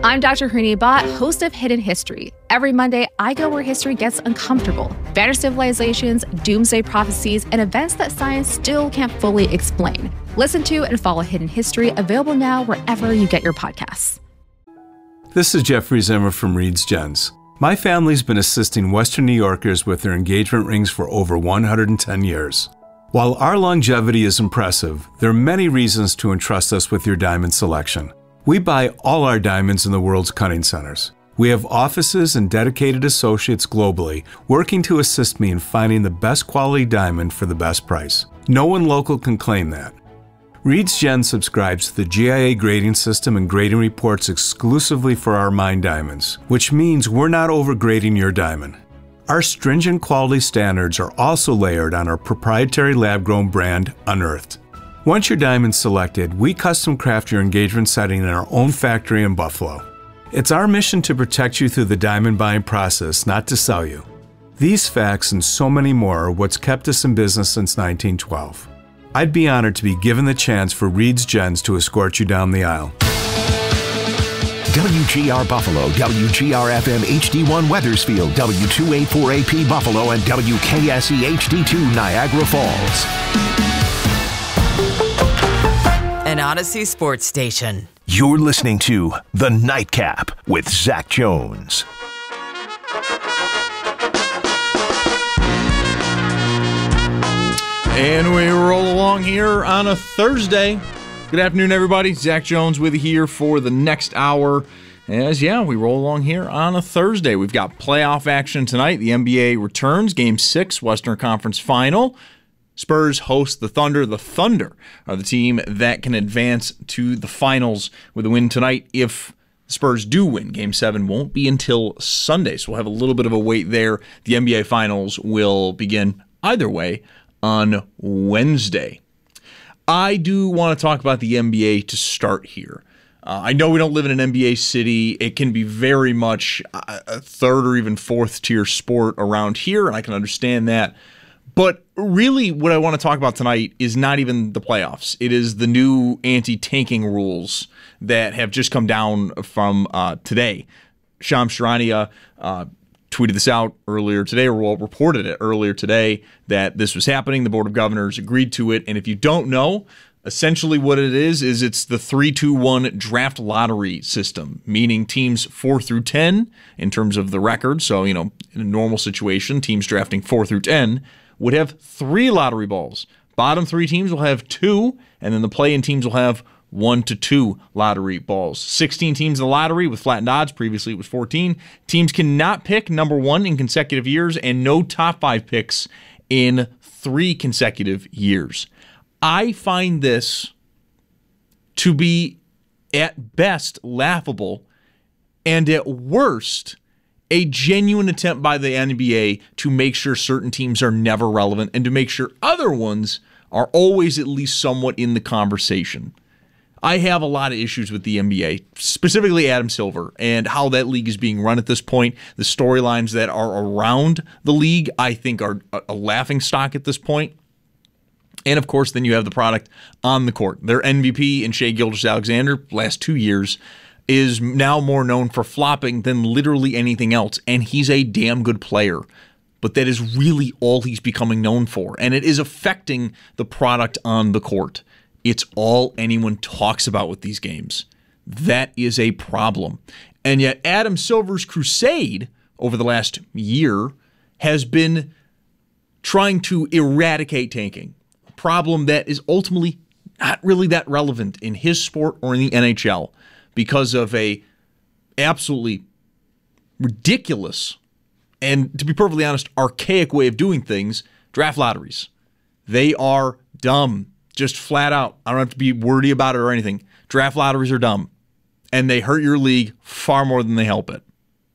I'm Dr. Harini Bhatt, host of Hidden History. Every Monday, I go where history gets uncomfortable. Vanished civilizations, doomsday prophecies, and events that science still can't fully explain. Listen to and follow Hidden History, available now wherever you get your podcasts. This is Jeffrey Zimmer from Reed's Gens. My family's been assisting Western New Yorkers with their engagement rings for over 110 years. While our longevity is impressive, there are many reasons to entrust us with your diamond selection. We buy all our diamonds in the world's cutting centers. We have offices and dedicated associates globally working to assist me in finding the best quality diamond for the best price. No one local can claim that. Reed's Gens subscribes to the GIA grading system and grading reports exclusively for our mined diamonds, which means we're not overgrading your diamond. Our stringent quality standards are also layered on our proprietary lab-grown brand, Unearthed. Once your diamond's selected, we custom craft your engagement setting in our own factory in Buffalo. It's our mission to protect you through the diamond buying process, not to sell you. These facts and so many more are what's kept us in business since 1912. I'd be honored to be given the chance for Reed's Gens to escort you down the aisle. WGR Buffalo, WGR-FM HD1 Weathersfield, W284AP Buffalo, and WKSE HD2 Niagara Falls. An Odyssey Sports Station. You're listening to The Nightcap with Zach Jones. And we roll along here on a Thursday. Good afternoon, everybody. Zach Jones with you here for the next hour. We roll along here on a Thursday. We've got playoff action tonight. The NBA returns. Game 6, Western Conference Final. Spurs host the Thunder. The Thunder are the team that can advance to the finals with a win tonight. If the Spurs do win, Game 7 won't be until Sunday, so we'll have a little bit of a wait there. The NBA Finals will begin either way on Wednesday. I do want to talk about the NBA to start here. I know we don't live in an NBA city. It can be very much a third or even fourth tier sport around here, and I can understand that. But really what I want to talk about tonight is not even the playoffs. It is the new anti-tanking rules that have just come down from today. Shams Charania tweeted this out earlier today, or reported it earlier today, that this was happening. The Board of Governors agreed to it. And if you don't know, essentially what it is it's the 3-2-1 draft lottery system, meaning teams 4 through 10 in terms of the record. So, in a normal situation, teams drafting 4 through 10 would have 3 lottery balls. Bottom 3 teams will have 2, and then the play-in teams will have 1 to 2 lottery balls. 16 teams in the lottery with flattened odds. Previously, it was 14. Teams cannot pick number 1 in consecutive years, and no top 5 picks in 3 consecutive years. I find this to be, at best, laughable, and at worst, a genuine attempt by the NBA to make sure certain teams are never relevant and to make sure other ones are always at least somewhat in the conversation. I have a lot of issues with the NBA, specifically Adam Silver, and how that league is being run at this point. The storylines that are around the league, I think, are a laughingstock at this point. And, of course, then you have the product on the court. Their MVP in Shai Gilgeous-Alexander, last 2 years, is now more known for flopping than literally anything else, and he's a damn good player. But that is really all he's becoming known for, and it is affecting the product on the court. It's all anyone talks about with these games. That is a problem. And yet Adam Silver's crusade over the last year has been trying to eradicate tanking, a problem that is ultimately not really that relevant in his sport or in the NHL because of a absolutely ridiculous and, to be perfectly honest, archaic way of doing things, draft lotteries. They are dumb. Just flat out. I don't have to be wordy about it or anything. Draft lotteries are dumb. And they hurt your league far more than they help it.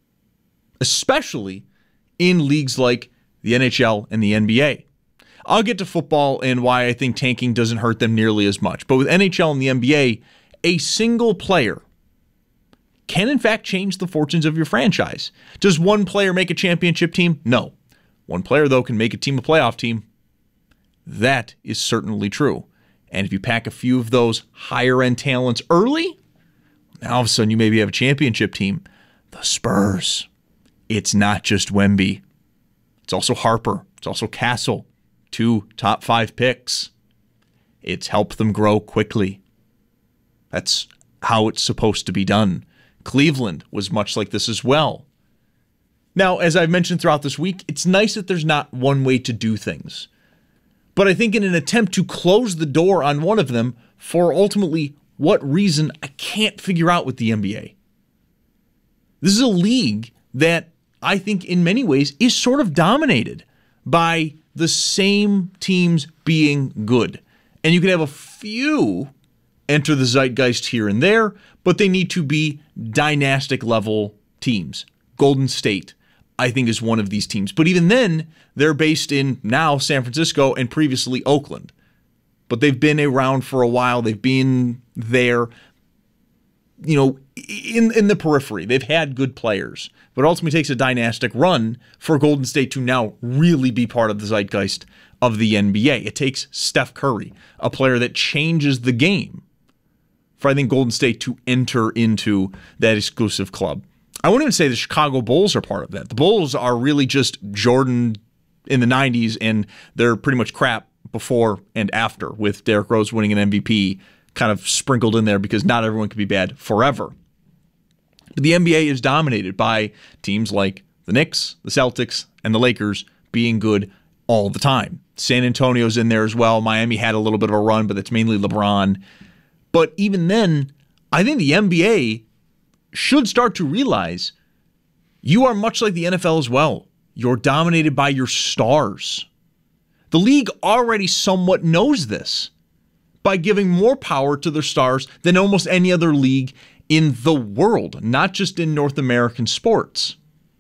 Especially in leagues like the NHL and the NBA. I'll get to football and why I think tanking doesn't hurt them nearly as much. But with NHL and the NBA, a single player can in fact change the fortunes of your franchise. Does one player make a championship team? No. One player, though, can make a team a playoff team. That is certainly true. And if you pack a few of those higher-end talents early, Now all of a sudden you maybe have a championship team. The Spurs. It's not just Wemby. It's also Harper. It's also Castle. 2 top 5 picks. It's helped them grow quickly. That's how it's supposed to be done. Cleveland was much like this as well. Now, as I've mentioned throughout this week, it's nice that there's not one way to do things. But I think in an attempt to close the door on one of them, for ultimately what reason, I can't figure out with the NBA. This is a league that I think in many ways is sort of dominated by the same teams being good. And you can have a few enter the zeitgeist here and there, but they need to be dynastic level teams. Golden State, I think, is one of these teams. But even then, they're based in now San Francisco and previously Oakland. But they've been around for a while. They've been there, in the periphery. They've had good players. But it ultimately takes a dynastic run for Golden State to now really be part of the zeitgeist of the NBA. It takes Steph Curry, a player that changes the game, for I think Golden State to enter into that exclusive club. I wouldn't even say the Chicago Bulls are part of that. The Bulls are really just Jordan in the 90s, and they're pretty much crap before and after, with Derrick Rose winning an MVP kind of sprinkled in there because not everyone can be bad forever. But the NBA is dominated by teams like the Knicks, the Celtics, and the Lakers being good all the time. San Antonio's in there as well. Miami had a little bit of a run, but that's mainly LeBron. But even then, I think the NBA should start to realize you are much like the NFL as well. You're dominated by your stars. The league already somewhat knows this by giving more power to their stars than almost any other league in the world, not just in North American sports.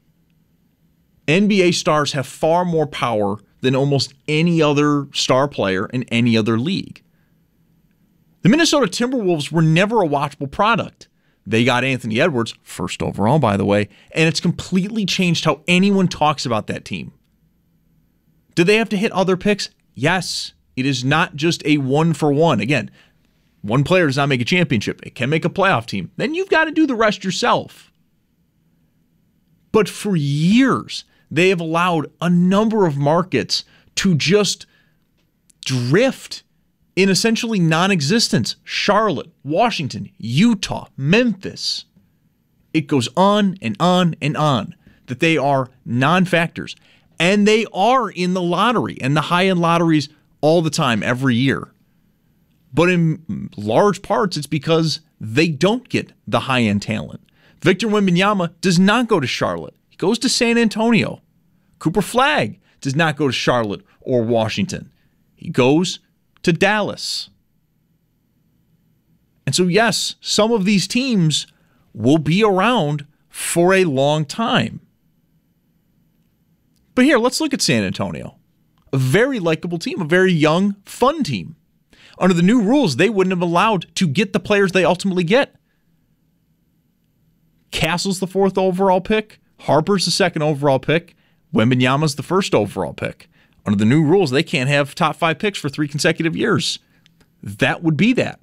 NBA stars have far more power than almost any other star player in any other league. The Minnesota Timberwolves were never a watchable product. They got Anthony Edwards, first overall, by the way, and it's completely changed how anyone talks about that team. Did they have to hit other picks? Yes. It is not just a 1-for-1. Again, one player does not make a championship. It can make a playoff team. Then you've got to do the rest yourself. But for years, they have allowed a number of markets to just drift in essentially non-existence. Charlotte, Washington, Utah, Memphis. It goes on and on and on that they are non-factors. And they are in the lottery and the high-end lotteries all the time, every year. But in large parts, it's because they don't get the high-end talent. Victor Wembanyama does not go to Charlotte. He goes to San Antonio. Cooper Flagg does not go to Charlotte or Washington. He goes to Dallas. And so, yes, some of these teams will be around for a long time. But here, let's look at San Antonio. A very likable team, a very young, fun team. Under the new rules, they wouldn't have allowed to get the players they ultimately get. Castle's the 4th overall pick. Harper's the 2nd overall pick. Wembanyama's the 1st overall pick. Under the new rules, they can't have top 5 picks for 3 consecutive years. That would be that.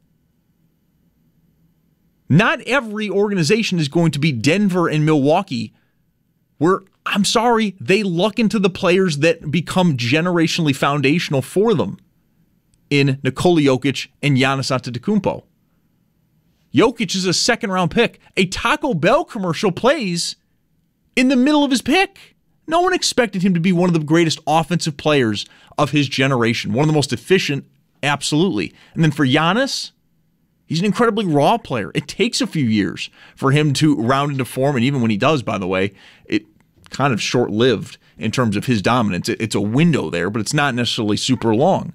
Not every organization is going to be Denver and Milwaukee, where, I'm sorry, they luck into the players that become generationally foundational for them in Nikola Jokic and Giannis Antetokounmpo. Jokic is a 2nd-round pick. A Taco Bell commercial plays in the middle of his pick. No one expected him to be one of the greatest offensive players of his generation, one of the most efficient, absolutely. And then for Giannis, he's an incredibly raw player. It takes a few years for him to round into form, and even when he does, by the way, it kind of short-lived in terms of his dominance. It's a window there, but it's not necessarily super long.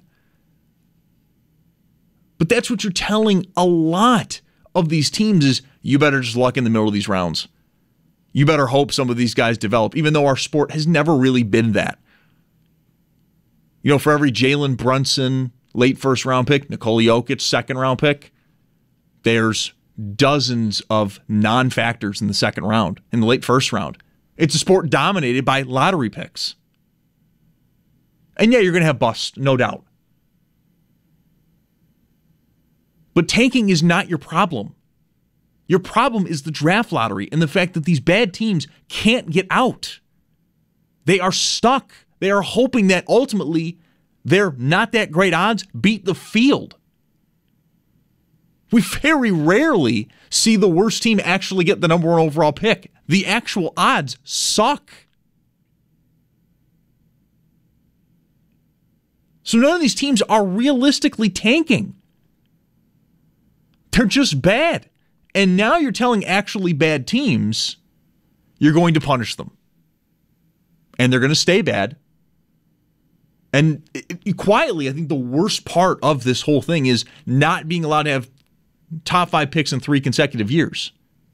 But that's what you're telling a lot of these teams is you better just luck in the middle of these rounds. You better hope some of these guys develop, even though our sport has never really been that. You know, for every Jalen Brunson late 1st-round pick, Nikola Jokic 2nd-round pick, there's dozens of non-factors in the 2nd round, in the late 1st round. It's a sport dominated by lottery picks. And yeah, you're going to have busts, no doubt. But tanking is not your problem. Your problem is the draft lottery and the fact that these bad teams can't get out. They are stuck. They are hoping that ultimately their not that great odds beat the field. We very rarely see the worst team actually get the number 1 overall pick. The actual odds suck. So none of these teams are realistically tanking. They're just bad. And now you're telling actually bad teams you're going to punish them. And they're going to stay bad. And quietly, I think the worst part of this whole thing is not being allowed to have top 5 picks in 3 consecutive years.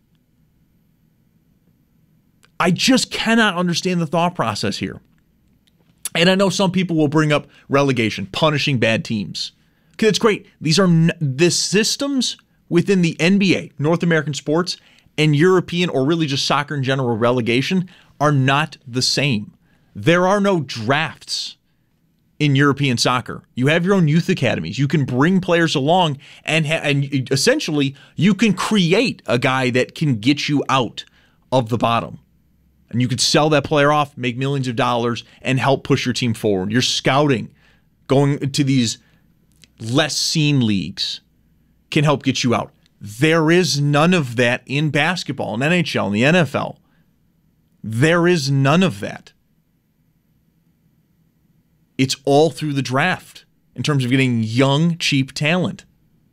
I just cannot understand the thought process here. And I know some people will bring up relegation, punishing bad teams. Okay, that's great. These are the systems within the NBA, North American sports, and European or really just soccer in general relegation are not the same. There are no drafts in European soccer. You have your own youth academies. You can bring players along and essentially you can create a guy that can get you out of the bottom. And you could sell that player off, make millions of dollars, and help push your team forward. Your scouting, going to these less seen leagues, can help get you out. There is none of that in basketball, in NHL, in the NFL. There is none of that. It's all through the draft in terms of getting young, cheap talent.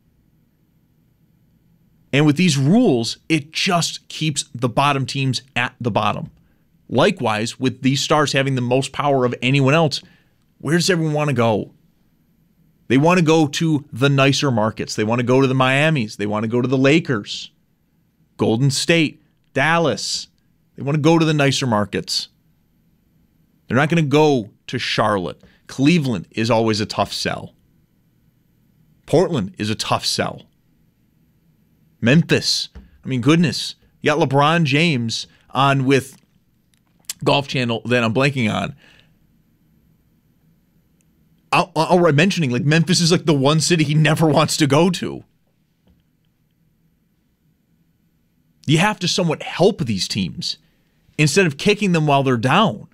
And with these rules, it just keeps the bottom teams at the bottom. Likewise, with these stars having the most power of anyone else, where does everyone want to go? They want to go to the nicer markets. They want to go to the Miamis. They want to go to the Lakers, Golden State, Dallas. They want to go to the nicer markets. They're not going to go to Charlotte. Cleveland is always a tough sell. Portland is a tough sell. Memphis, I mean, goodness. You got LeBron James on with Golf Channel that I'm blanking on. Outright mentioning, like, Memphis is like the one city he never wants to go to. You have to somewhat help these teams instead of kicking them while they're down.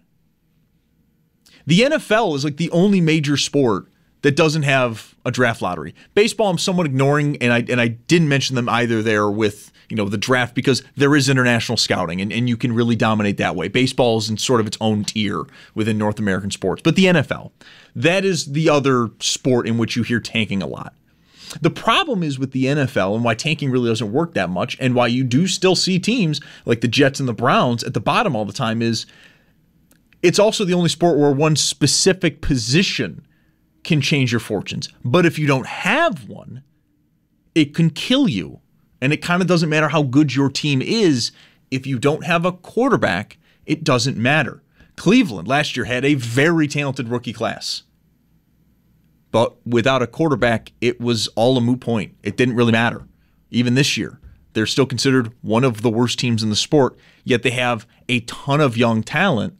The NFL is like the only major sport that doesn't have a draft lottery. Baseball, I'm somewhat ignoring, and I didn't mention them either there with, you know, the draft because there is international scouting, and you can really dominate that way. Baseball is in sort of its own tier within North American sports. But the NFL, that is the other sport in which you hear tanking a lot. The problem is with the NFL and why tanking really doesn't work that much and why you do still see teams like the Jets and the Browns at the bottom all the time is it's also the only sport where one specific position can change your fortunes. But if you don't have one, it can kill you. And it kind of doesn't matter how good your team is. If you don't have a quarterback, it doesn't matter. Cleveland last year had a very talented rookie class. But without a quarterback, it was all a moot point. It didn't really matter. Even this year, they're still considered one of the worst teams in the sport, yet they have a ton of young talent.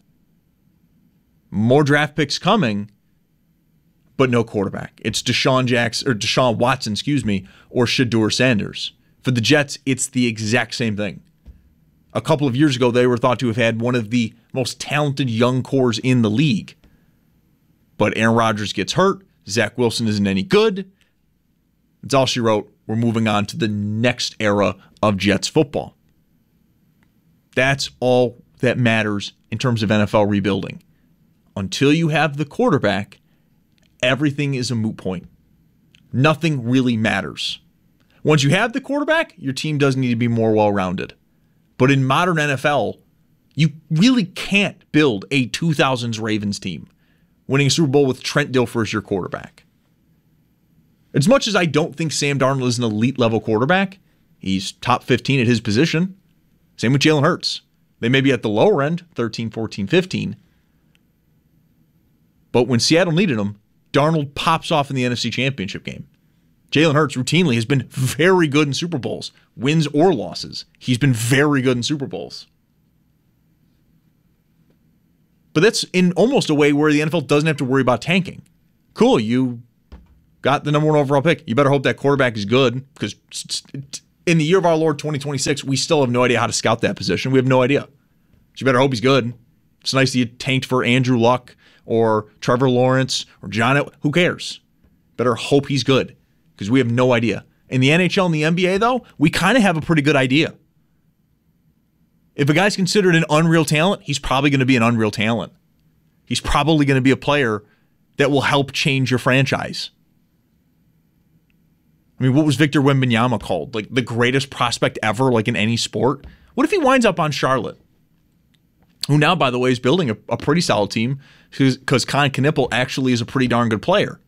More draft picks coming, but no quarterback. It's Deshaun Watson, or Shedeur Sanders. For the Jets, it's the exact same thing. A couple of years ago, they were thought to have had one of the most talented young cores in the league. But Aaron Rodgers gets hurt. Zach Wilson isn't any good. That's all she wrote. We're moving on to the next era of Jets football. That's all that matters in terms of NFL rebuilding. Until you have the quarterback, everything is a moot point. Nothing really matters. Once you have the quarterback, your team does need to be more well-rounded. But in modern NFL, you really can't build a 2000s Ravens team winning a Super Bowl with Trent Dilfer as your quarterback. As much as I don't think Sam Darnold is an elite-level quarterback, he's top 15 at his position. Same with Jalen Hurts. They may be at the lower end, 13, 14, 15. But when Seattle needed him, Darnold pops off in the NFC Championship game. Jalen Hurts routinely has been very good in Super Bowls, wins or losses. He's been very good in Super Bowls. But that's in almost a way where the NFL doesn't have to worry about tanking. Cool, you got the number 1 overall pick. You better hope that quarterback is good because in the year of our Lord 2026, we still have no idea how to scout that position. We have no idea. So you better hope he's good. It's nice that you tanked for Andrew Luck or Trevor Lawrence or John. Who cares? Better hope he's good because we have no idea. In the NHL and the NBA, though, we kind of have a pretty good idea. If a guy's considered an unreal talent, he's probably going to be an unreal talent. He's probably going to be a player that will help change your franchise. I mean, what was Victor Wembanyama called? Like the greatest prospect ever, like in any sport? What if he winds up on Charlotte? Who now, by the way, is building a pretty solid team because Con Knippel actually is a pretty darn good player.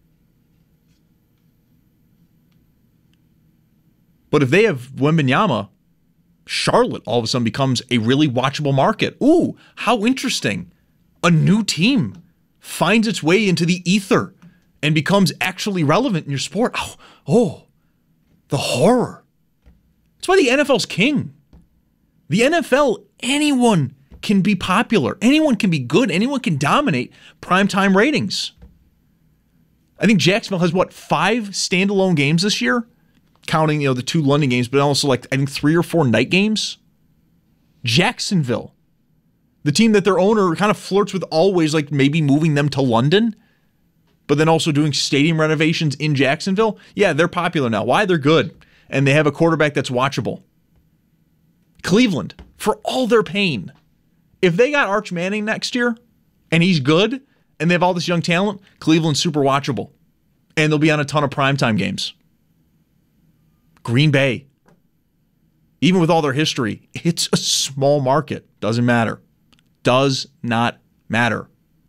But if they have Wembanyama, Charlotte all of a sudden becomes a really watchable market. Ooh, how interesting. A new team finds its way into the ether and becomes actually relevant in your sport. Oh, the horror. That's why the NFL's king. The NFL, anyone can be popular. Anyone can be good. Anyone can dominate primetime ratings. I think Jacksonville has, 5 standalone games this year? Counting, the 2 London games, but also I think 3 or 4 night games. Jacksonville, the team that their owner kind of flirts with always, maybe moving them to London, but then also doing stadium renovations in Jacksonville. Yeah, they're popular now. Why? They're good. And they have a quarterback that's watchable. Cleveland, for all their pain, if they got Arch Manning next year and he's good and they have all this young talent, Cleveland's super watchable. And they'll be on a ton of primetime games. Green Bay, even with all their history, it's a small market. Doesn't matter. Does not matter.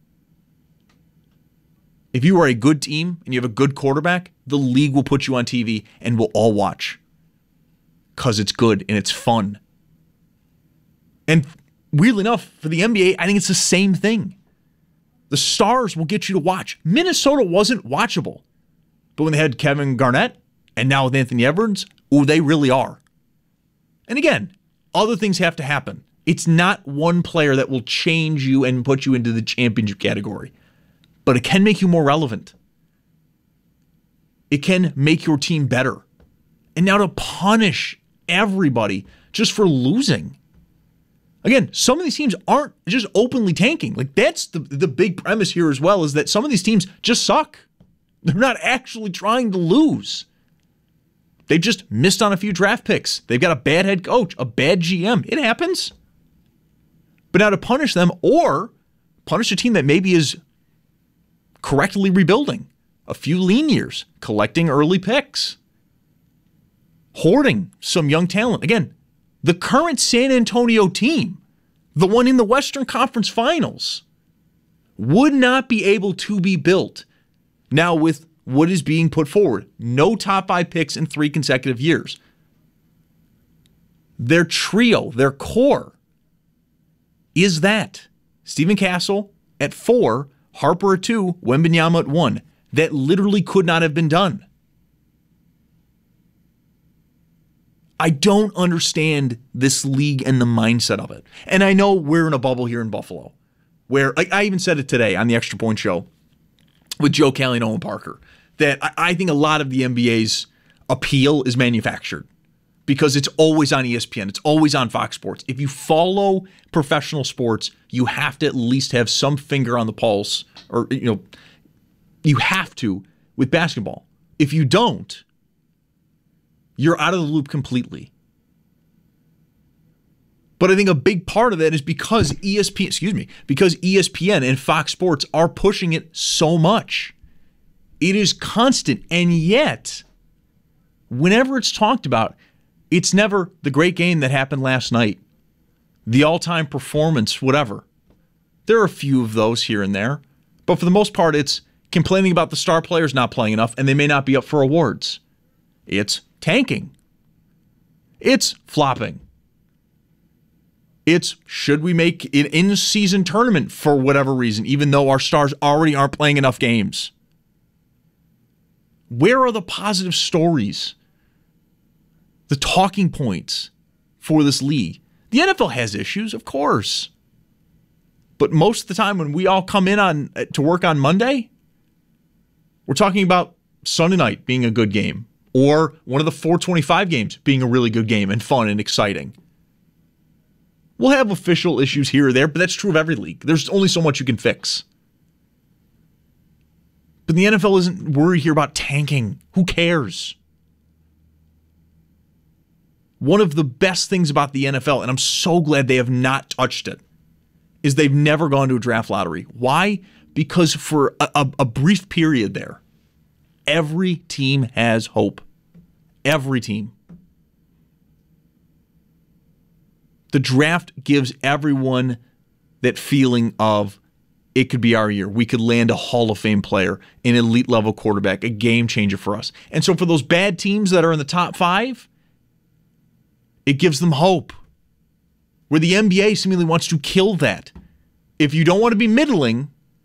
If you are a good team and you have a good quarterback, the league will put you on TV and we'll all watch. Because it's good and it's fun. And weirdly enough, for the NBA, I think it's the same thing. The stars will get you to watch. Minnesota wasn't watchable. But when they had Kevin Garnett, and now with Anthony Edwards, they really are. And again, other things have to happen. It's not one player that will change you and put you into the championship category. But it can make you more relevant. It can make your team better. And now to punish everybody just for losing. Again, some of these teams aren't just openly tanking. That's the big premise here as well, is that some of these teams just suck. They're not actually trying to lose. They just missed on a few draft picks. They've got a bad head coach, a bad GM. It happens. But now to punish them or punish a team that maybe is correctly rebuilding, a few lean years, collecting early picks, hoarding some young talent. Again, the current San Antonio team, the one in the Western Conference Finals, would not be able to be built now with what is being put forward. No top 5 picks in 3 consecutive years. Their trio, their core, is that Stephen Castle at 4, Harper at 2, Wembanyama at 1. That literally could not have been done. I don't understand this league and the mindset of it. And I know we're in a bubble here in Buffalo, where I even said it today on the Extra Point Show with Joe Kelly and Owen Parker, that I think a lot of the NBA's appeal is manufactured because it's always on ESPN. It's always on Fox Sports. If you follow professional sports, you have to at least have some finger on the pulse, or you have to with basketball. If you don't, you're out of the loop completely. But I think a big part of that is because ESPN and Fox Sports are pushing it so much. It is constant, and yet, whenever it's talked about, it's never the great game that happened last night, the all-time performance, whatever. There are a few of those here and there, but for the most part, it's complaining about the star players not playing enough, and they may not be up for awards. It's tanking. It's flopping. It's should we make an in-season tournament for whatever reason, even though our stars already aren't playing enough games. Where are the positive stories? The talking points for this league? The NFL has issues, of course. But most of the time when we all come in to work on Monday, we're talking about Sunday night being a good game, or one of the 425 games being a really good game and fun and exciting. We'll have official issues here or there, but that's true of every league. There's only so much you can fix. But the NFL isn't worried here about tanking. Who cares? One of the best things about the NFL, and I'm so glad they have not touched it, is they've never gone to a draft lottery. Why? Because for a brief period there, every team has hope. Every team. The draft gives everyone that feeling of it could be our year. We could land a Hall of Fame player, an elite level quarterback, a game changer for us. And so for those bad teams that are in the top 5, it gives them hope. Where the NBA seemingly wants to kill that. If you don't want to be middling,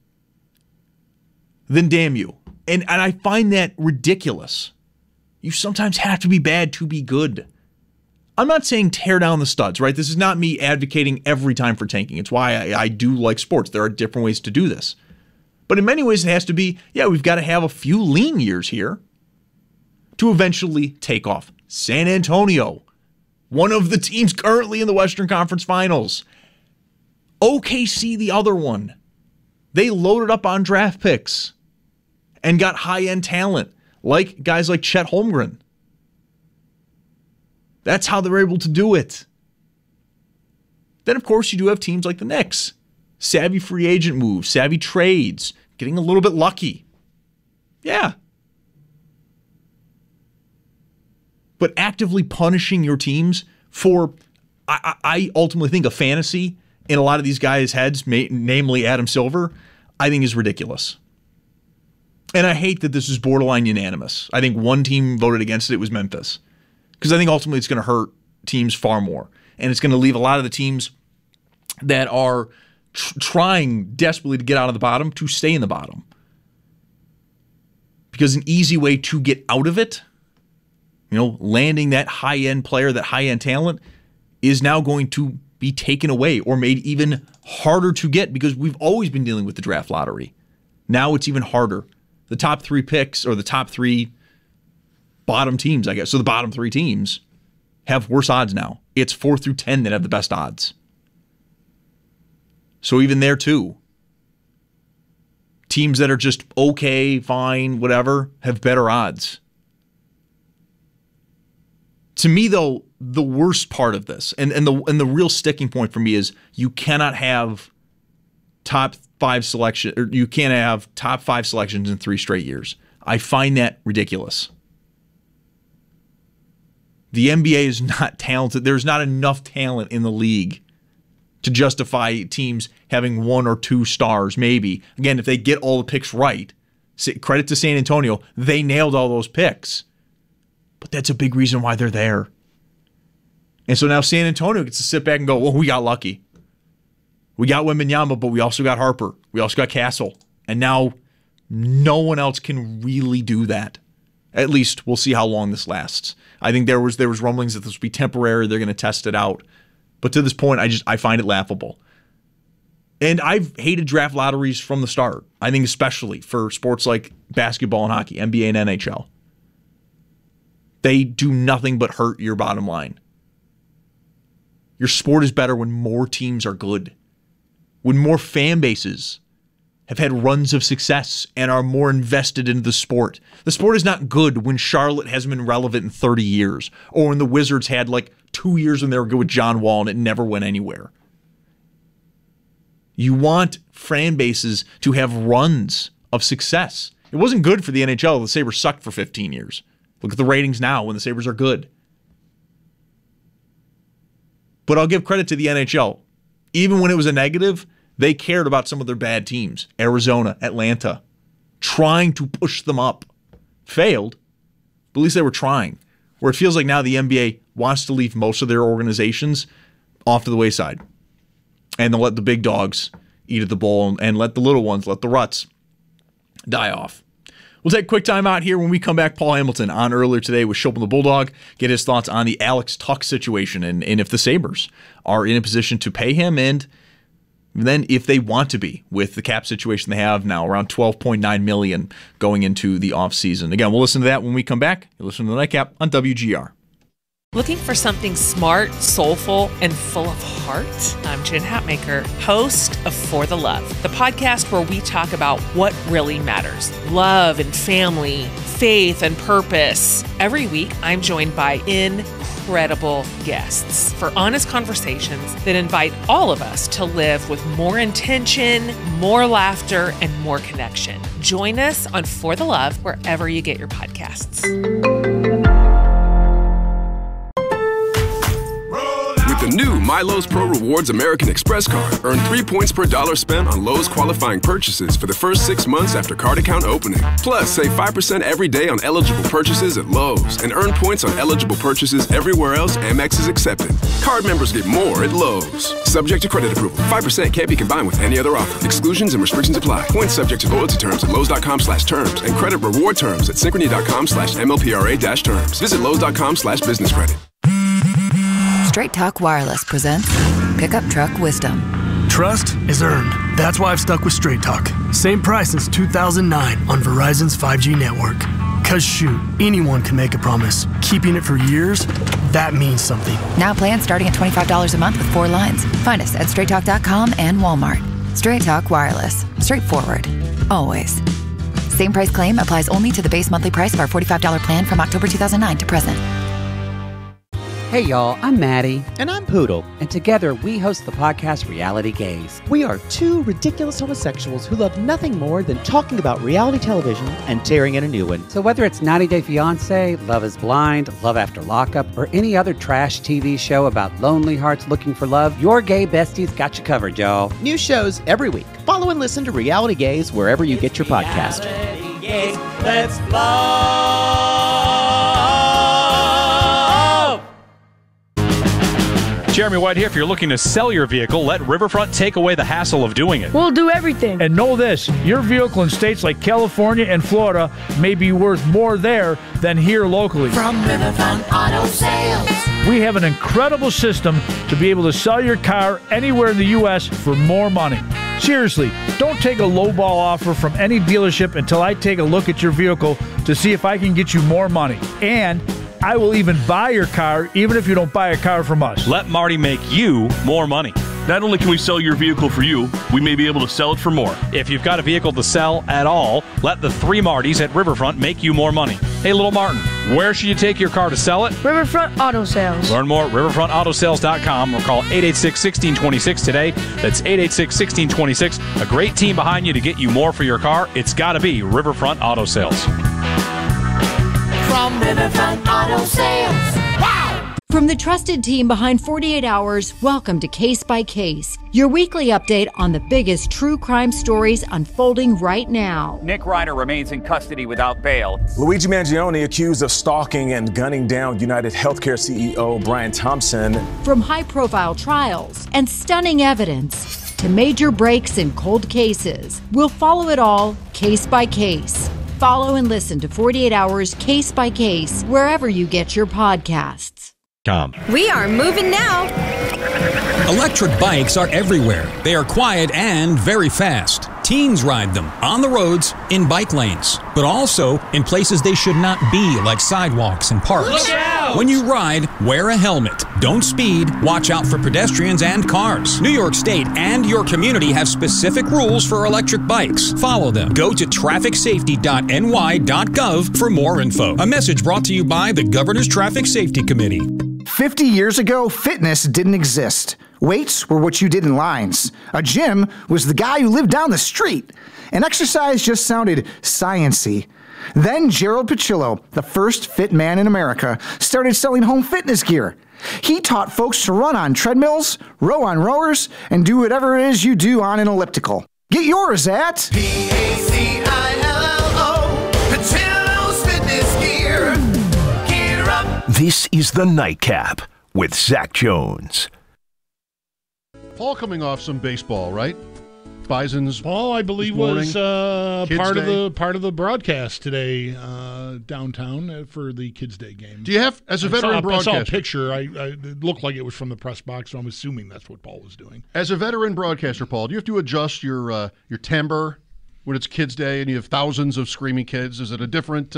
then damn you. And I find that ridiculous. You sometimes have to be bad to be good. I'm not saying tear down the studs, right? This is not me advocating every time for tanking. It's why I do like sports. There are different ways to do this. But in many ways, it has to be, we've got to have a few lean years here to eventually take off. San Antonio, one of the teams currently in the Western Conference Finals. OKC, the other one. They loaded up on draft picks and got high-end talent, like guys like Chet Holmgren. That's how they're able to do it. Then, of course, you do have teams like the Knicks. Savvy free agent moves, savvy trades, getting a little bit lucky. Yeah. But actively punishing your teams for, I ultimately think, a fantasy in a lot of these guys' heads, namely Adam Silver, I think is ridiculous. And I hate that this is borderline unanimous. I think one team voted against it. It was Memphis. Because I think ultimately it's going to hurt teams far more. And it's going to leave a lot of the teams that are trying desperately to get out of the bottom to stay in the bottom. Because an easy way to get out of it, landing that high-end player, that high-end talent, is now going to be taken away or made even harder to get because we've always been dealing with the draft lottery. Now it's even harder. The top 3 picks or the top 3 bottom teams, I guess. So the bottom 3 teams have worse odds now. It's 4 through 10 that have the best odds. So even there too, teams that are just okay, fine, whatever, have better odds. To me, though, the worst part of this, and the real sticking point for me is you cannot have top 5 selection, or you can't have top 5 selections in 3 straight years. I find that ridiculous. The NBA is not talented. There's not enough talent in the league to justify teams having 1 or 2 stars, maybe. Again, if they get all the picks right, credit to San Antonio, they nailed all those picks. But that's a big reason why they're there. And so now San Antonio gets to sit back and go, well, we got lucky. We got Wembanyama, but we also got Harper. We also got Castle. And now no one else can really do that. At least we'll see how long this lasts. I think there was rumblings that this would be temporary. They're going to test it out. But to this point, I find it laughable. And I've hated draft lotteries from the start. I think especially for sports like basketball and hockey, NBA and NHL. They do nothing but hurt your bottom line. Your sport is better when more teams are good. When more fan bases have had runs of success and are more invested into the sport. The sport is not good when Charlotte hasn't been relevant in 30 years, or when the Wizards had like 2 years when they were good with John Wall and it never went anywhere. You want fan bases to have runs of success. It wasn't good for the NHL. The Sabres sucked for 15 years. Look at the ratings now when the Sabres are good. But I'll give credit to the NHL. Even when it was a negative, they cared about some of their bad teams. Arizona, Atlanta. Trying to push them up. Failed, but at least they were trying. Where it feels like now the NBA wants to leave most of their organizations off to the wayside. And they'll let the big dogs eat at the bowl and let the little ones, let the ruts die off. We'll take a quick time out here. When we come back, Paul Hamilton on earlier today with Schopel the Bulldog, get his thoughts on the Alex Tuch situation and if the Sabres are in a position to pay him and than if they want to be with the cap situation they have now, around $12.9 million going into the offseason. Again, we'll listen to that when we come back. You listen to the Nightcap on WGR. Looking for something smart, soulful, and full of heart? I'm Jen Hatmaker, host of For the Love, the podcast where we talk about what really matters: love and family, faith and purpose. Every week, I'm joined by incredible guests for honest conversations that invite all of us to live with more intention, more laughter, and more connection. Join us on For the Love wherever you get your podcasts. The new MyLowe's Pro Rewards American Express card. Earn 3 points per dollar spent on Lowe's qualifying purchases for the first 6 months after card account opening. Plus, save 5% every day on eligible purchases at Lowe's and earn points on eligible purchases everywhere else Amex is accepted. Card members get more at Lowe's. Subject to credit approval. 5% can't be combined with any other offer. Exclusions and restrictions apply. Points subject to loyalty terms at Lowe's.com/terms and credit reward terms at Synchrony.com/MLPRA-terms. Visit Lowe's.com/business credit. Straight Talk Wireless presents Pickup Truck Wisdom. Trust is earned. That's why I've stuck with Straight Talk. Same price since 2009 on Verizon's 5G network. Cause shoot, anyone can make a promise. Keeping it for years, that means something. Now plans starting at $25 a month with 4 lines. Find us at straighttalk.com and Walmart. Straight Talk Wireless. Straightforward. Always. Same price claim applies only to the base monthly price of our $45 plan from October 2009 to present. Hey y'all, I'm Maddie. And I'm Poodle. And together we host the podcast Reality Gaze. We are 2 ridiculous homosexuals who love nothing more than talking about reality television and tearing in a new one. So whether it's 90 Day Fiancé, Love is Blind, Love After Lockup, or any other trash TV show about lonely hearts looking for love, your gay besties got you covered, y'all. New shows every week. Follow and listen to Reality Gaze wherever you get your podcast. Reality Gaze, let's love. Jeremy White here. If you're looking to sell your vehicle, let Riverfront take away the hassle of doing it. We'll do everything. And know this, your vehicle in states like California and Florida may be worth more there than here locally. From Riverfront Auto Sales. We have an incredible system to be able to sell your car anywhere in the U.S. for more money. Seriously, don't take a lowball offer from any dealership until I take a look at your vehicle to see if I can get you more money. And I will even buy your car, even if you don't buy a car from us. Let Marty make you more money. Not only can we sell your vehicle for you, we may be able to sell it for more. If you've got a vehicle to sell at all, let the 3 Martys at Riverfront make you more money. Hey, little Martin, where should you take your car to sell it? Riverfront Auto Sales. Learn more at riverfrontautosales.com or call 886-1626 today. That's 886-1626. A great team behind you to get you more for your car. It's got to be Riverfront Auto Sales. From Riverfront Auto Sales. Wow! From the trusted team behind 48 Hours, welcome to Case by Case, your weekly update on the biggest true crime stories unfolding right now. Nick Ryder remains in custody without bail. Luigi Mangione accused of stalking and gunning down United Healthcare CEO Brian Thompson. From high-profile trials and stunning evidence to major breaks in cold cases, we'll follow it all case by case. Follow and listen to 48 Hours Case by Case wherever you get your podcasts. We are moving now. Electric bikes are everywhere. They are quiet and very fast. Teens ride them on the roads, in bike lanes, but also in places they should not be, like sidewalks and parks. Look out! When you ride, wear a helmet. Don't speed. Watch out for pedestrians and cars. New York State and your community have specific rules for electric bikes. Follow them. Go to trafficsafety.ny.gov for more info. A message brought to you by the Governor's Traffic Safety Committee. 50 years ago, fitness didn't exist. Weights were what you did in lines. A gym was the guy who lived down the street. And exercise just sounded science-y. Then Gerald Pacillo, the first fit man in America, started selling home fitness gear. He taught folks to run on treadmills, row on rowers, and do whatever it is you do on an elliptical. Get yours at Pacillo, Pacillo's Fitness Gear. Gear up. This is the Nightcap with Zach Jones. Fall coming off some baseball, right? Bison's. Paul, I believe, was part of the broadcast today downtown for the Kids Day game. Do you have, as a veteran broadcaster? I saw a picture. It looked like it was from the press box, so I'm assuming that's what Paul was doing. As a veteran broadcaster, Paul, do you have to adjust your timbre when it's Kids Day and you have thousands of screaming kids? Is it a different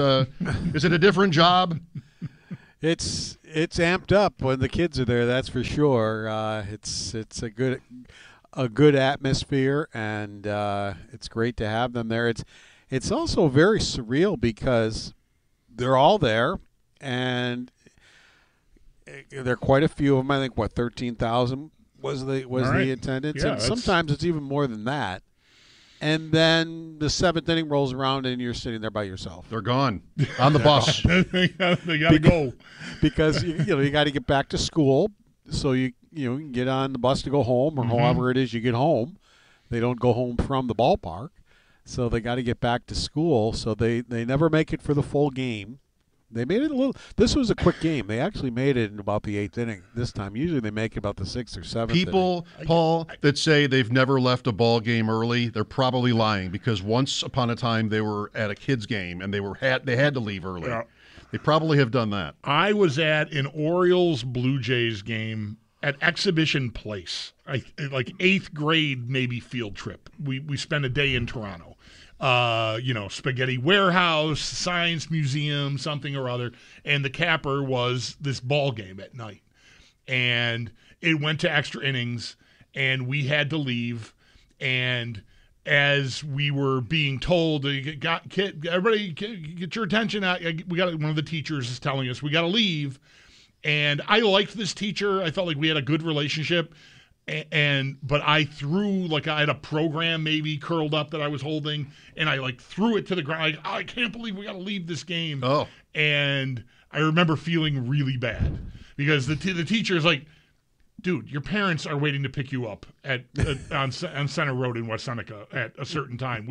job? It's amped up when the kids are there. That's for sure. It's a good atmosphere, and it's great to have them there. It's also very surreal because they're all there, and there are quite a few of them. I think 13,000 was the attendance, and sometimes it's even more than that. And then the seventh inning rolls around, and you're sitting there by yourself. They're gone on the bus. They gotta go because you got to get back to school. So you can get on the bus to go home, or however it is you get home. They don't go home from the ballpark, so they got to get back to school. So they never make it for the full game. They made it a little. This was a quick game. They actually made it in about the eighth inning this time. Usually they make it about the sixth or seventh. People, Paul, that say they've never left a ball game early, they're probably lying, because once upon a time they were at a kids game and they had to leave early. Yeah. They probably have done that. I was at an Orioles-Blue Jays game at Exhibition Place, like eighth grade maybe field trip. We spent a day in Toronto. Spaghetti Warehouse, Science Museum, something or other. And the capper was this ball game at night. And it went to extra innings, and we had to leave. And as we were being told, everybody get your attention. One of the teachers is telling us we got to leave. And I liked this teacher. I felt like we had a good relationship. But I threw, I had a program maybe curled up that I was holding, and I threw it to the ground. I can't believe we got to leave this game. Oh. And I remember feeling really bad because the teacher is like, dude, your parents are waiting to pick you up on Center Road in West Seneca at a certain time.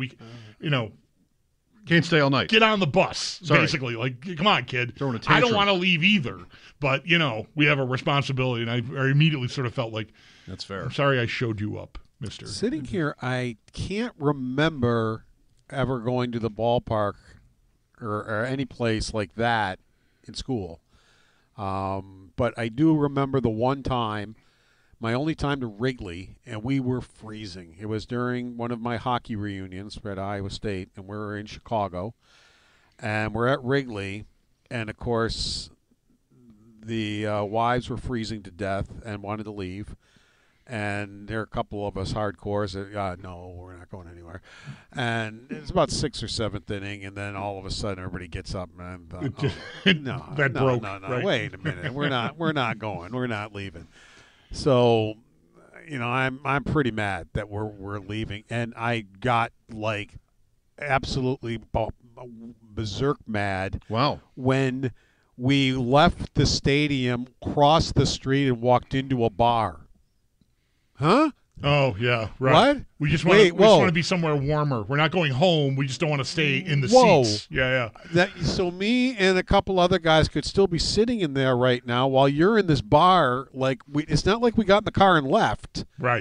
Can't stay all night. Get on the bus, basically. Come on, kid. I don't want to leave either, but, we have a responsibility, and I immediately sort of felt like, that's fair. I'm sorry I showed you up, mister. Sitting here, I can't remember ever going to the ballpark or any place like that in school. But I do remember the one time, my only time to Wrigley, and we were freezing. It was during one of my hockey reunions at Iowa State, and we were in Chicago. And we're at Wrigley, and, of course, the wives were freezing to death and wanted to leave. And there are a couple of us hardcores that, no, we're not going anywhere. And it's about sixth or seventh inning, and then all of a sudden everybody gets up and no, right? Wait a minute, we're not going, we're not leaving. So, I'm pretty mad that we're leaving, and I got absolutely berserk mad. Wow. When we left the stadium, crossed the street, and walked into a bar. Huh? Oh, yeah, right. What? We just want to be somewhere warmer. We're not going home. We just don't want to stay in the seats. Yeah. So me and a couple other guys could still be sitting in there right now while you're in this bar. It's not like we got in the car and left. Right.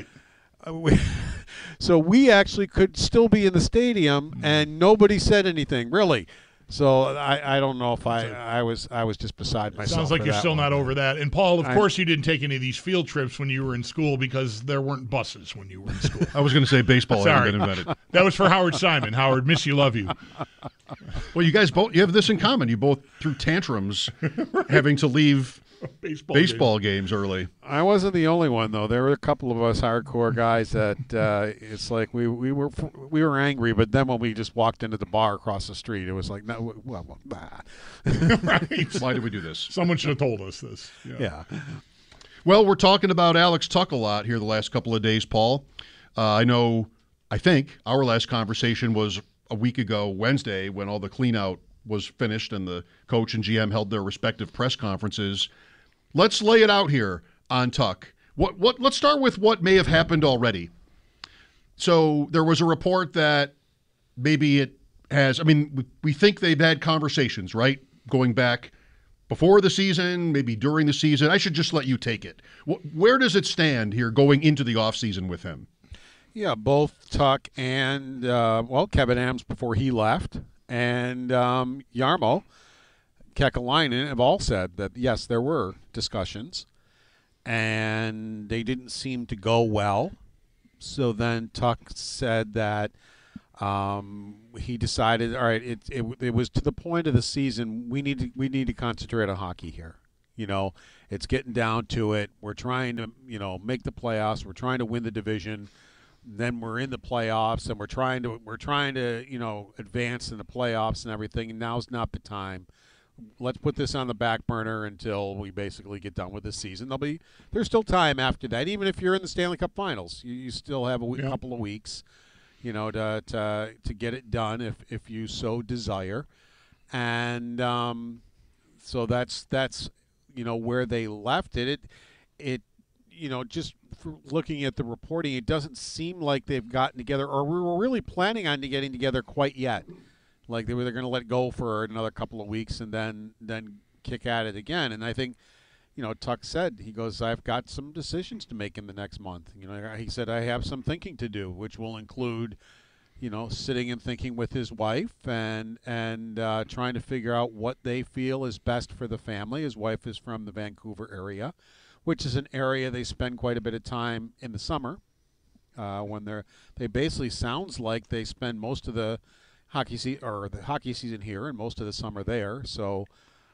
So we actually could still be in the stadium, and nobody said anything, really. So I don't know if I was just beside myself. Sounds like you're still not over that. And Paul, of course, you didn't take any of these field trips when you were in school because there weren't buses when you were in school. I was going to say baseball hadn't been invented. That was for Howard Simon. Howard, miss you, love you. Well, you guys you have this in common. You both threw tantrums having to leave baseball games early. I wasn't the only one, though. There were a couple of us hardcore guys that it's like we were angry, but then when we just walked into the bar across the street, it was like, no, right. Why did we do this? Someone should have told us this. Yeah. Well, we're talking about Alex Tuch a lot here the last couple of days, Paul. I think our last conversation was a week ago, Wednesday, when all the clean-out was finished and the coach and GM held their respective press conferences. Let's lay it out here on Tuch. Let's start with what may have happened already. So there was a report that maybe it has, we think they've had conversations, right? Going back before the season, maybe during the season. I should just let you take it. Where does it stand here going into the offseason with him? Yeah, both Tuck and, Kevin Adams before he left, and Jarmo Kekalainen have all said that, yes, there were discussions, and they didn't seem to go well. So then Tuck said that he decided, all right, it was to the point of the season, we need to concentrate on hockey here. It's getting down to it. We're trying to, make the playoffs. We're trying to win the division. Then we're in the playoffs, and we're trying to advance in the playoffs and everything. And now's not the time. Let's put this on the back burner until we basically get done with this season. There's still time after that. Even if you're in the Stanley Cup Finals, you still have a couple of weeks, to get it done if you so desire. And so that's where they left it. It just looking at the reporting, it doesn't seem like they've gotten together, or we were really planning on getting together quite yet. Like they're going to let go for another couple of weeks and then kick at it again. And I think, Tuck said, he goes, I've got some decisions to make in the next month. He said, I have some thinking to do, which will include, sitting and thinking with his wife and trying to figure out what they feel is best for the family. His wife is from the Vancouver area, which is an area they spend quite a bit of time in the summer. When they basically sounds like they spend most of the hockey season here and most of the summer there. So,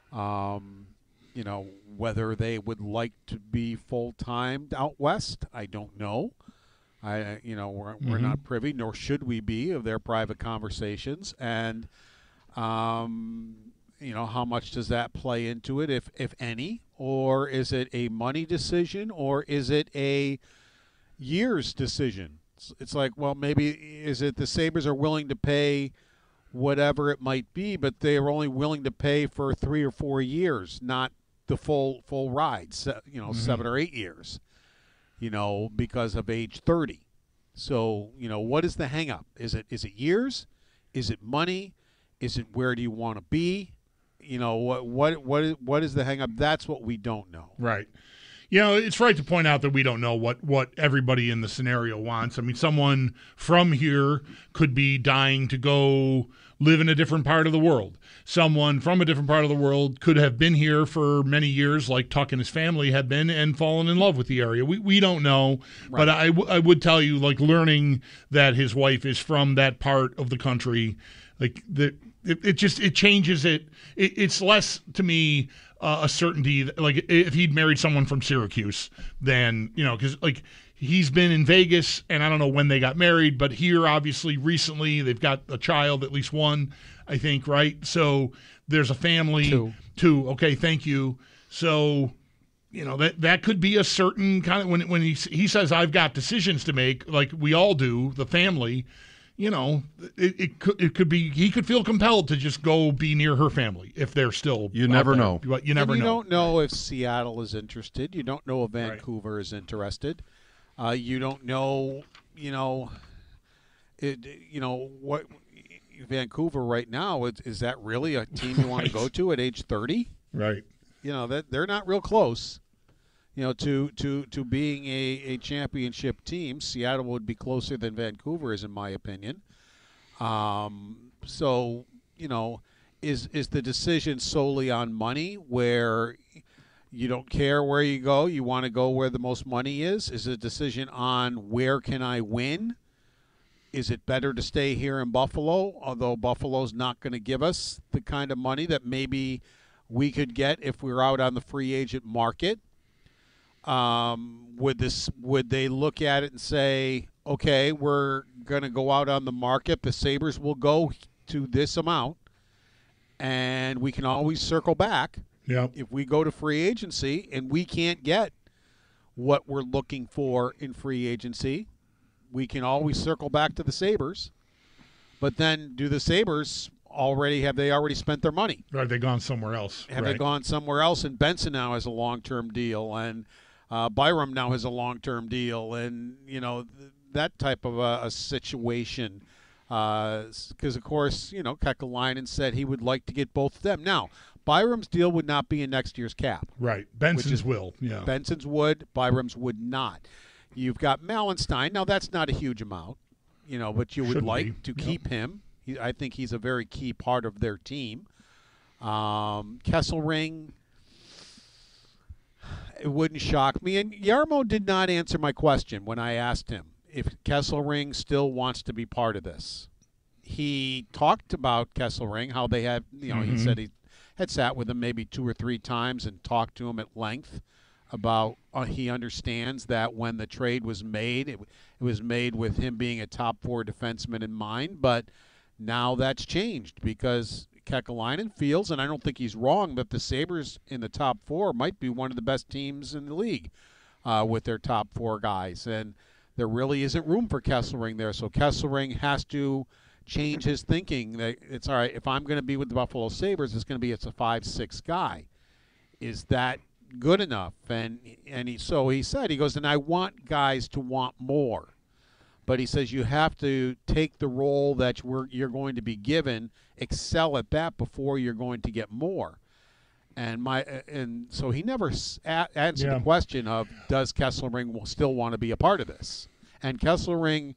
whether they would like to be full-time out west, I don't know. We're not privy, nor should we be, of their private conversations. And, how much does that play into it, if any? Or is it a money decision, or is it a years decision? It's like, well, maybe is it the Sabres are willing to pay whatever it might be, but they are only willing to pay for 3 or 4 years, not the full ride, 7 or 8 years, because of age 30. So, what is the hang up? Is it years? Is it money? Is it where do you want to be? What is the hang up? That's what we don't know. Right. It's right to point out that we don't know what everybody in the scenario wants. I mean, someone from here could be dying to go live in a different part of the world. Someone from a different part of the world could have been here for many years, like Tuck and his family have been, and fallen in love with the area. We don't know, right. But I would tell you, like, learning that his wife is from that part of the country, like it changes it. It's less to me a certainty. Like if he'd married someone from Syracuse, then because he's been in Vegas, and I don't know when they got married, but here obviously recently they've got a child, at least one, I think, right? So there's a family. Two. Okay, thank you. So that could be a certain kind of when he says I've got decisions to make, like we all do, the family. It could be he could feel compelled to just go be near her family if they're still. You never know. But you never know. You don't know if Seattle is interested. You don't know if Vancouver is interested. You don't know. What Vancouver right now is that really a team you want to go to at age 30? Right. That they're not real close. To being a championship team. Seattle would be closer than Vancouver is, in my opinion. So, is the decision solely on money, where you don't care where you go, you want to go where the most money is? Is it a decision on where can I win? Is it better to stay here in Buffalo, although Buffalo's not going to give us the kind of money that maybe we could get if we were out on the free agent market? Would they look at it and say, okay, we're going to go out on the market, the Sabres will go to this amount, and we can always circle back if we go to free agency and we can't get what we're looking for in free agency, we can always circle back to the Sabres. But then do the Sabres have they already spent their money? Or have they gone somewhere else? Have they gone somewhere else? And Benson now has a long-term deal, and Byram now has a long-term deal, and that type of a situation. Because of course, Kekalainen said he would like to get both of them. Now, Byram's deal would not be in next year's cap. Right. Benson's will. Yeah. Benson's would. Byram's would not. You've got Malenstein. Now, that's not a huge amount, but you would like to keep him. I think he's a very key part of their team. Kesselring, it wouldn't shock me. And Jarmo did not answer my question when I asked him if Kesselring still wants to be part of this. He talked about Kesselring, how they had, he said he had sat with him maybe 2 or 3 times and talked to him at length about he understands that when the trade was made, it was made with him being a top 4 defenseman in mind, but now that's changed because Kekalainen feels, and I don't think he's wrong, that the Sabres in the top 4 might be one of the best teams in the league with their top 4 guys, and there really isn't room for Kesselring there, so Kesselring has to change his thinking that it's all right, if I'm going to be with the Buffalo Sabres, it's a 5-6 guy. Is that good enough? And he said, he goes, and I want guys to want more. But he says you have to take the role that you're going to be given, excel at that before you're going to get more. And so he never answered the question of, does Kesselring still want to be a part of this? And Kesselring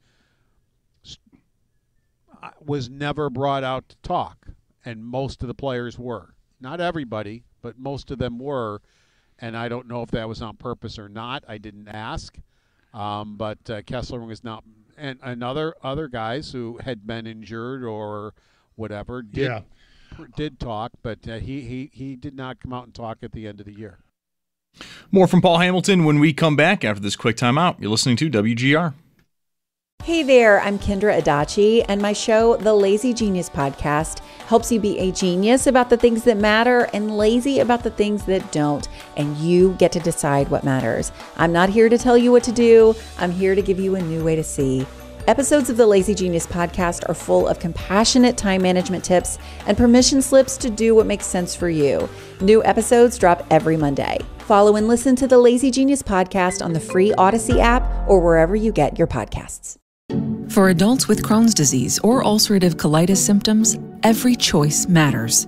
was never brought out to talk, and most of the players were. Not everybody, but most of them were. And I don't know if that was on purpose or not. I didn't ask. But Kesselring is not, and other guys who had been injured or whatever did talk, but he did not come out and talk at the end of the year. More from Paul Hamilton when we come back after this quick timeout. You're listening to WGR. Hey there, I'm Kendra Adachi, and my show, The Lazy Genius Podcast, helps you be a genius about the things that matter and lazy about the things that don't, and you get to decide what matters. I'm not here to tell you what to do. I'm here to give you a new way to see. Episodes of the Lazy Genius Podcast are full of compassionate time management tips and permission slips to do what makes sense for you. New episodes drop every Monday. Follow and listen to the Lazy Genius Podcast on the free Odyssey app or wherever you get your podcasts. For adults with Crohn's disease or ulcerative colitis symptoms, every choice matters.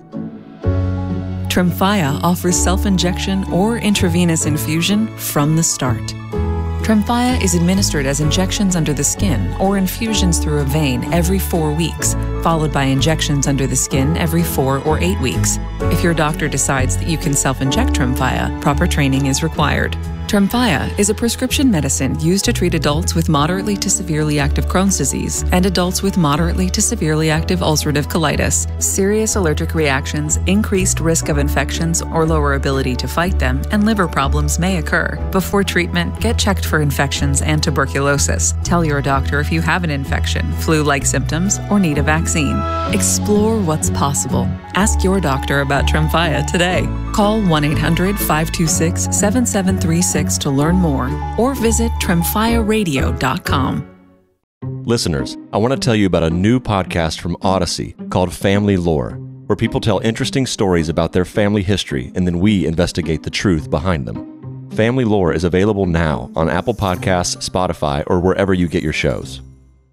Tremfya offers self-injection or intravenous infusion from the start. Tremfya is administered as injections under the skin or infusions through a vein every 4 weeks, followed by injections under the skin every 4 or 8 weeks. If your doctor decides that you can self-inject Tremfya, proper training is required. Tremfya is a prescription medicine used to treat adults with moderately to severely active Crohn's disease and adults with moderately to severely active ulcerative colitis. Serious allergic reactions, increased risk of infections or lower ability to fight them, and liver problems may occur. Before treatment, get checked for infections and tuberculosis. Tell your doctor if you have an infection, flu-like symptoms, or need a vaccine. Explore what's possible. Ask your doctor about Tremfya today. Call 1-800-526-7736 to learn more or visit tremfyaradio.com. Listeners, I want to tell you about a new podcast from Odyssey called Family Lore, where people tell interesting stories about their family history and then we investigate the truth behind them. Family Lore is available now on Apple Podcasts, Spotify, or wherever you get your shows.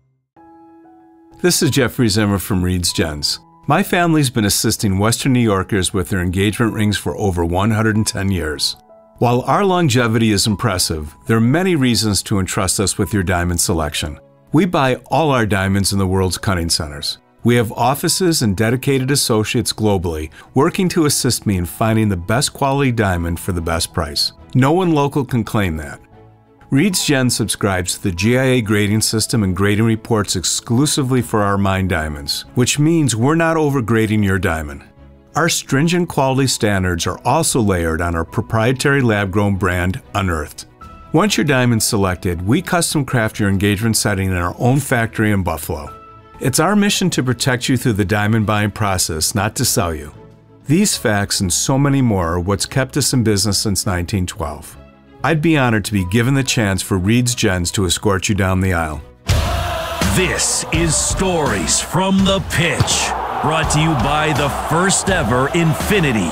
This is Jeffrey Zimmer from Reed's Gents. My family's been assisting Western New Yorkers with their engagement rings for over 110 years. While our longevity is impressive, there are many reasons to entrust us with your diamond selection. We buy all our diamonds in the world's cutting centers. We have offices and dedicated associates globally working to assist me in finding the best quality diamond for the best price. No one local can claim that. Reed's Gen subscribes to the GIA grading system and grading reports exclusively for our mined diamonds, which means we're not overgrading your diamond. Our stringent quality standards are also layered on our proprietary lab-grown brand, Unearthed. Once your diamond's selected, we custom craft your engagement setting in our own factory in Buffalo. It's our mission to protect you through the diamond buying process, not to sell you. These facts and so many more are what's kept us in business since 1912. I'd be honored to be given the chance for Reed's Gens to escort you down the aisle. This is Stories from the Pitch. Brought to you by the first ever Infiniti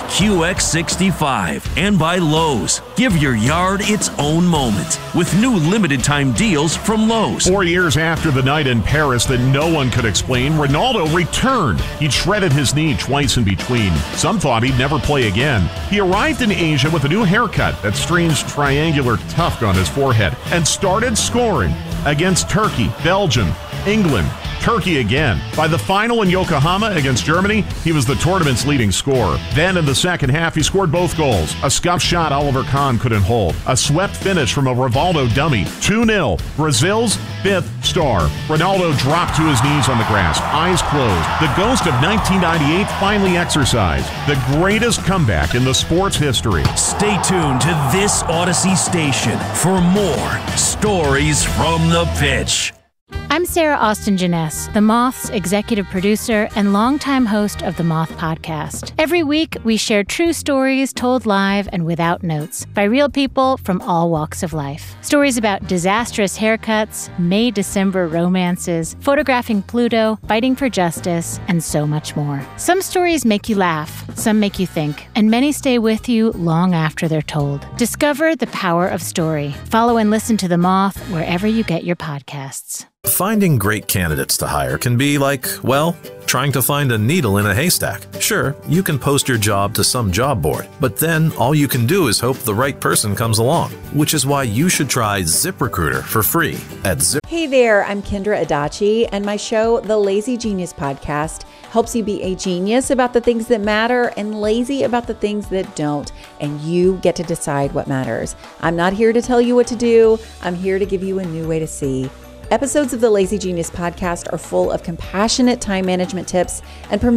QX65 and by Lowe's. Give your yard its own moment with new limited time deals from Lowe's. 4 years after the night in Paris that no one could explain, Ronaldo returned. He'd shredded his knee twice in between. Some thought he'd never play again. He arrived in Asia with a new haircut, that strange triangular tuft on his forehead, and started scoring against Turkey, Belgium, England, Turkey again. By the final in Yokohama against Germany, he was the tournament's leading scorer. Then in the second half, he scored both goals. A scuff shot Oliver Kahn couldn't hold. A swept finish from a Rivaldo dummy. 2-0. Brazil's fifth star. Ronaldo dropped to his knees on the grass, eyes closed. The ghost of 1998 finally exorcised. The greatest comeback in the sport's history. Stay tuned to this Odyssey station for more stories from the pitch. I'm Sarah Austin Jeunesse, The Moth's executive producer and longtime host of The Moth Podcast. Every week, we share true stories told live and without notes by real people from all walks of life. Stories about disastrous haircuts, May-December romances, photographing Pluto, fighting for justice, and so much more. Some stories make you laugh, some make you think, and many stay with you long after they're told. Discover the power of story. Follow and listen to The Moth wherever you get your podcasts. Finding great candidates to hire can be like, well, trying to find a needle in a haystack. Sure, you can post your job to some job board, but then all you can do is hope the right person comes along, which is why you should try ZipRecruiter for free at Zip. Hey there, I'm Kendra Adachi, and my show, The Lazy Genius Podcast, helps you be a genius about the things that matter and lazy about the things that don't, and you get to decide what matters. I'm not here to tell you what to do. I'm here to give you a new way to see. Episodes of the Lazy Genius Podcast are full of compassionate time management tips and